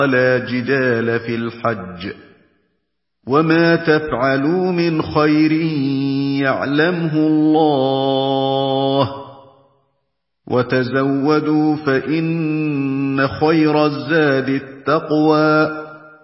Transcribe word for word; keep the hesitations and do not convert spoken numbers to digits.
ولا جدال في الحج وما تفعلوا من خير يعلمه الله وتزودوا فإن خير الزاد التقوى